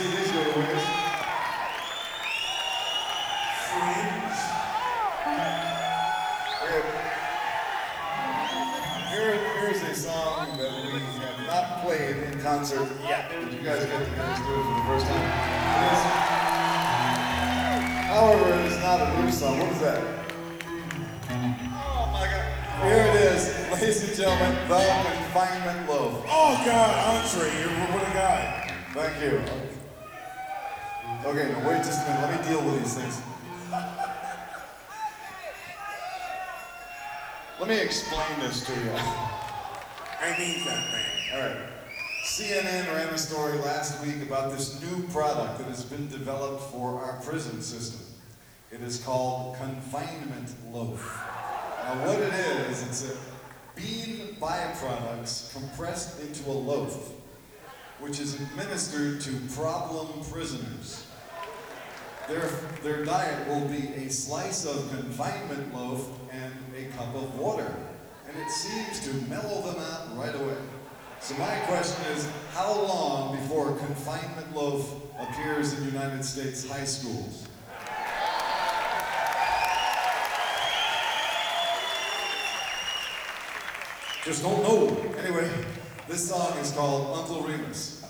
see these go to waste. Here's a song that we have not played in concert yet. Did you guys get to hear us do it for the first time? However, it is not a new song. What is that? Oh my God. Here it is, ladies and gentlemen, The Confinement Loaf. Oh God, Andre, what a guy. Thank you. Okay, now wait just a minute. Let me deal with these things. Let me explain this to you. I need that, man. All right. CNN ran a story last week about this new product that has been developed for our prison system. It is called Confinement Loaf. Now what it is, it's a bean byproducts compressed into a loaf, which is administered to problem prisoners. Their diet will be a slice of confinement loaf and a cup of water. And it seems to mellow them out right away. So my question is, how long before confinement loaf appears in United States high schools? Just don't know. Anyway, this song is called Uncle Remus.